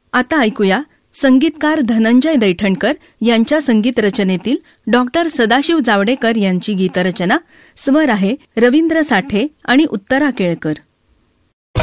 आता ऐकूया संगीतकार धनंजय दैठणकर यांच्या संगीत रचनेतील डॉक्टर सदाशिव जावडेकर यांची गीतरचना. स्वर आहे रवींद्र साठे आणि उत्तरा केळकर.